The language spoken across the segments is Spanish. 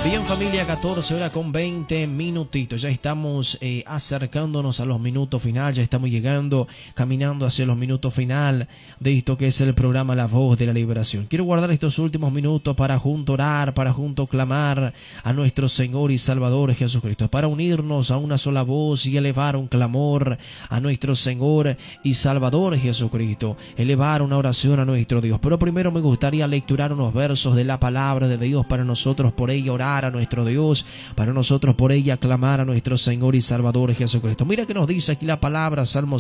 Bien, familia, 14 horas con 20 minutitos. Ya estamos acercándonos a los minutos final. Ya estamos llegando, caminando hacia los minutos final de esto que es el programa La Voz de la Liberación. Quiero guardar estos últimos minutos para junto orar, para junto clamar a nuestro Señor y Salvador Jesucristo, para unirnos a una sola voz y elevar un clamor a nuestro Señor y Salvador Jesucristo, elevar una oración a nuestro Dios. Pero primero me gustaría lecturar unos versos de la palabra de Dios para nosotros por ella orar a nuestro Dios, para nosotros por ella clamar a nuestro Señor y Salvador Jesucristo. Mira que nos dice aquí la palabra, Salmo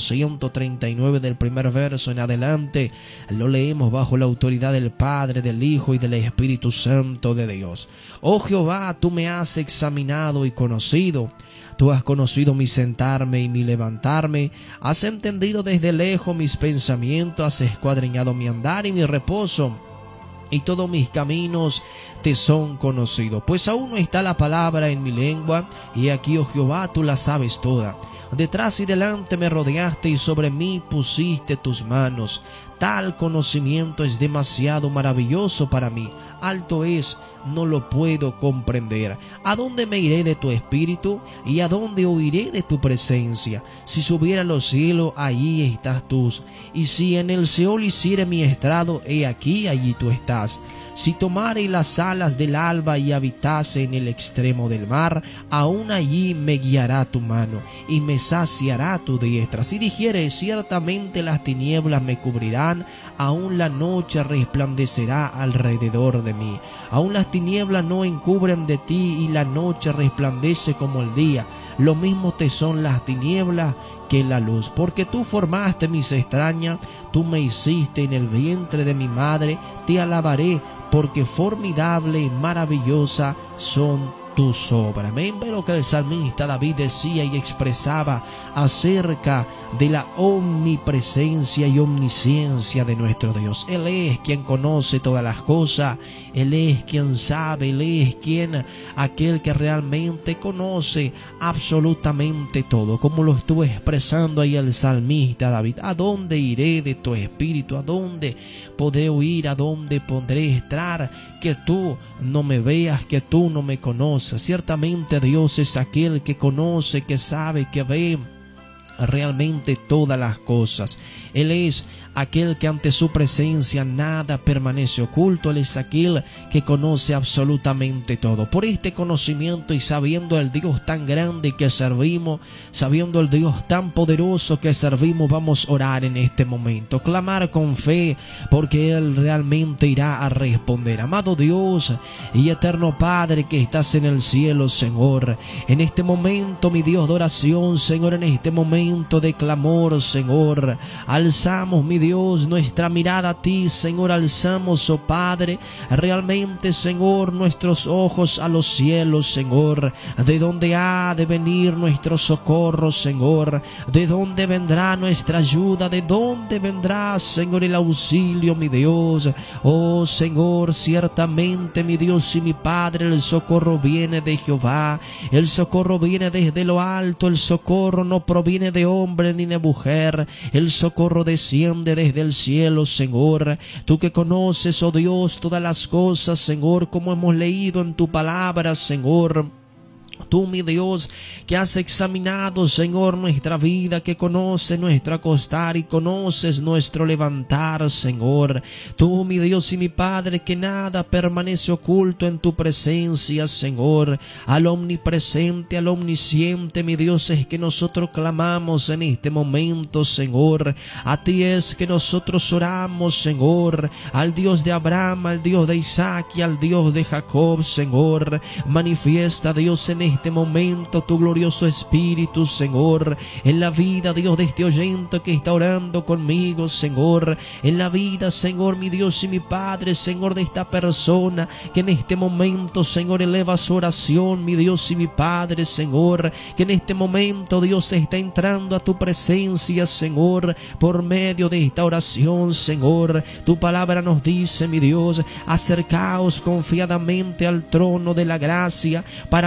139 del primer verso en adelante. Lo leemos bajo la autoridad del Padre, del Hijo y del Espíritu Santo de Dios. Oh Jehová, tú me has examinado y conocido. Tú has conocido mi sentarme y mi levantarme, has entendido desde lejos mis pensamientos, has escuadriñado mi andar y mi reposo, y todos mis caminos te son conocidos. Pues aún no está la palabra en mi lengua, y aquí, oh Jehová, tú la sabes toda. Detrás y delante me rodeaste, y sobre mí pusiste tus manos. Tal conocimiento es demasiado maravilloso para mí. Alto es, no lo puedo comprender. ¿A dónde me iré de tu espíritu? ¿Y a dónde huiré de tu presencia? Si subiera a los cielos, allí estás tú. Y si en el Seol hiciere mi estrado, he aquí, allí tú estás. Si tomare las alas del alba y habitase en el extremo del mar, aún allí me guiará tu mano y me saciará tu diestra. Si dijere, ciertamente las tinieblas me cubrirán, aún la noche resplandecerá alrededor de mí. Aún las tinieblas no encubren de ti y la noche resplandece como el día. Lo mismo te son las tinieblas que la luz, porque tú formaste mis extrañas, tú me hiciste en el vientre de mi madre. Te alabaré, porque formidable y maravillosa son tus obras. Amén. Ve lo que el salmista David decía y expresaba acerca de la omnipresencia y omnisciencia de nuestro Dios. Él es quien conoce todas las cosas, Él es quien sabe, Él es aquel que realmente conoce absolutamente todo, como lo estuvo expresando ahí el salmista David. ¿A dónde iré de tu espíritu? ¿A dónde podré huir? ¿A dónde podré estar? Que tú no me veas, que tú no me conoces. Ciertamente Dios es aquel que conoce, que sabe, que ve realmente todas las cosas. Él es aquel que ante su presencia nada permanece oculto. Él es aquel que conoce absolutamente todo. Por este conocimiento y sabiendo el Dios tan grande que servimos, sabiendo el Dios tan poderoso que servimos, vamos a orar en este momento, clamar con fe, porque Él realmente irá a responder. Amado Dios y eterno Padre que estás en el cielo, Señor, en este momento, mi Dios de oración, Señor, en este momento de clamor, Señor, alzamos, mi Dios, nuestra mirada a ti, Señor, alzamos, oh Padre, realmente, Señor, nuestros ojos a los cielos, Señor, de donde ha de venir nuestro socorro, Señor, de dónde vendrá nuestra ayuda, de dónde vendrá, Señor, el auxilio, mi Dios. Oh Señor, ciertamente, mi Dios y mi Padre, el socorro viene de Jehová, el socorro viene desde lo alto, el socorro no proviene de hombre ni de mujer, el socorro desciende desde el cielo, Señor. Tú que conoces, oh Dios, todas las cosas, Señor, como hemos leído en tu palabra, Señor. Tú, mi Dios, que has examinado, Señor, nuestra vida, que conoces nuestro acostar y conoces nuestro levantar, Señor. Tú, mi Dios y mi Padre, que nada permanece oculto en tu presencia, Señor. Al omnipresente, al omnisciente, mi Dios, es que nosotros clamamos en este momento, Señor. A ti es que nosotros oramos, Señor. Al Dios de Abraham, al Dios de Isaac y al Dios de Jacob, Señor. Manifiesta, Dios, en este momento tu glorioso Espíritu, Señor, en la vida, Dios, de este oyente que está orando conmigo, Señor, en la vida, Señor, mi Dios y mi Padre, Señor, de esta persona que en este momento, Señor, eleva su oración, mi Dios y mi Padre, Señor, que en este momento, Dios, está entrando a tu presencia, Señor, por medio de esta oración, Señor. Tu palabra nos dice, mi Dios, acercaos confiadamente al trono de la gracia para alcanzar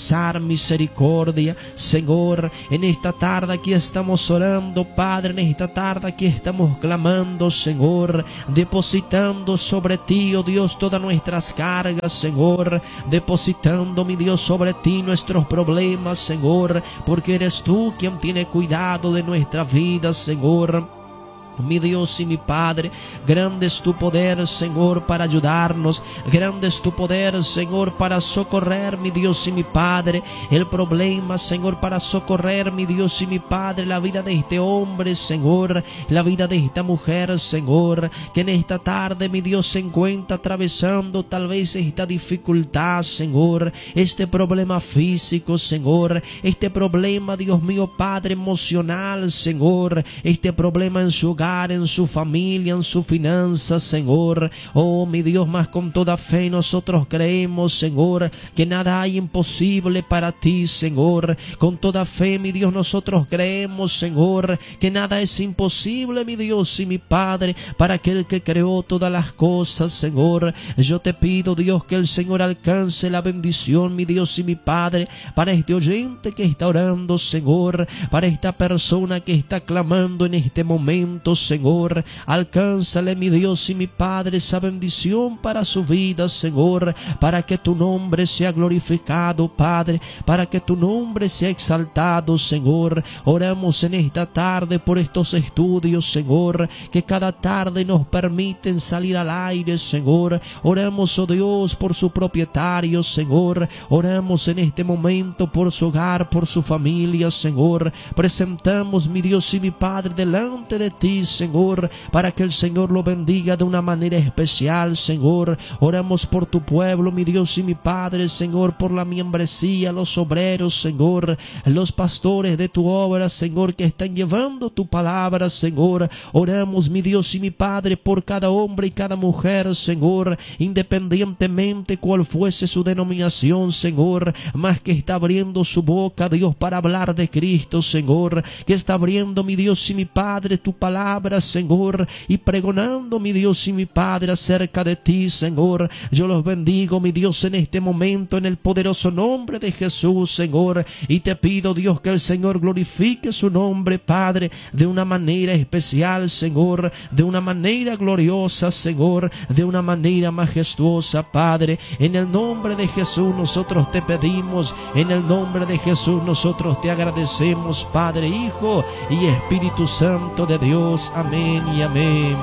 alcanzar misericordia, Señor. En esta tarde aquí estamos orando, Padre, en esta tarde aquí estamos clamando, Señor, depositando sobre ti, oh Dios, todas nuestras cargas, Señor, depositando, mi Dios, sobre ti nuestros problemas, Señor, porque eres tú quien tiene cuidado de nuestra vida, Señor. Mi Dios y mi Padre, grande es tu poder, Señor, para ayudarnos. Grande es tu poder, Señor, para socorrer, mi Dios y mi Padre, el problema, Señor, para socorrer, mi Dios y mi Padre, la vida de este hombre, Señor, la vida de esta mujer, Señor, que en esta tarde, mi Dios, se encuentra atravesando tal vez esta dificultad, Señor, este problema físico, Señor, este problema, Dios mío, Padre, emocional, Señor, este problema en su hogar, en su familia, en su finanza, Señor. Oh, mi Dios, más con toda fe nosotros creemos, Señor, que nada hay imposible para ti, Señor. Con toda fe, mi Dios, nosotros creemos, Señor, que nada es imposible, mi Dios y mi Padre, para aquel que creó todas las cosas, Señor. Yo te pido, Dios, que el Señor alcance la bendición, mi Dios y mi Padre, para este oyente que está orando, Señor, para esta persona que está clamando en este momento, Señor. Alcánzale, mi Dios y mi Padre, esa bendición para su vida, Señor, para que tu nombre sea glorificado, Padre, para que tu nombre sea exaltado, Señor. Oramos en esta tarde por estos estudios, Señor, que cada tarde nos permiten salir al aire, Señor. Oramos, oh Dios, por su propietario, Señor. Oramos en este momento por su hogar, por su familia, Señor. Presentamos, mi Dios y mi Padre, delante de ti, Señor, para que el Señor lo bendiga de una manera especial, Señor. Oramos por tu pueblo, mi Dios y mi Padre, Señor, por la membresía, los obreros, Señor, los pastores de tu obra, Señor, que están llevando tu palabra, Señor. Oramos, mi Dios y mi Padre, por cada hombre y cada mujer, Señor, independientemente cuál fuese su denominación, Señor, más que está abriendo su boca, Dios, para hablar de Cristo, Señor, que está abriendo, mi Dios y mi Padre, tu palabra, Señor, y pregonando, mi Dios y mi Padre, acerca de ti, Señor. Yo los bendigo, mi Dios, en este momento, en el poderoso nombre de Jesús, Señor, y te pido, Dios, que el Señor glorifique su nombre, Padre, de una manera especial, Señor, de una manera gloriosa, Señor, de una manera majestuosa, Padre. En el nombre de Jesús nosotros te pedimos, en el nombre de Jesús nosotros te agradecemos, Padre, Hijo y Espíritu Santo de Dios. Amén y amén.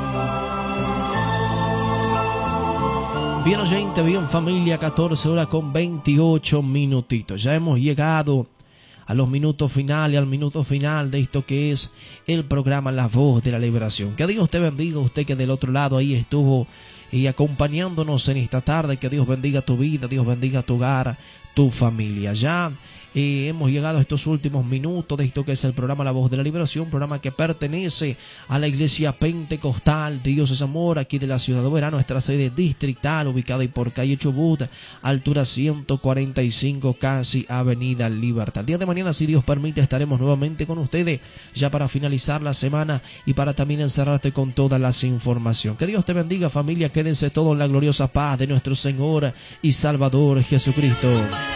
Bien, oyente, bien, familia, 14 horas con 28 minutitos. Ya hemos llegado a los minutos finales, al minuto final de esto que es el programa La Voz de la Liberación. Que Dios te bendiga, usted que del otro lado ahí estuvo y acompañándonos en esta tarde. Que Dios bendiga tu vida, Dios bendiga tu hogar, tu familia. Ya hemos llegado a estos últimos minutos de esto que es el programa La Voz de la Liberación, programa que pertenece a la Iglesia Pentecostal Dios es Amor, aquí de la ciudad de Oberá, nuestra sede distrital, ubicada ahí por calle Chubut, altura 145, casi Avenida Libertad. El día de mañana, si Dios permite, estaremos nuevamente con ustedes, ya para finalizar la semana y para también encerrarte con todas las informaciones. Que Dios te bendiga, familia, quédense todos en la gloriosa paz de nuestro Señor y Salvador Jesucristo.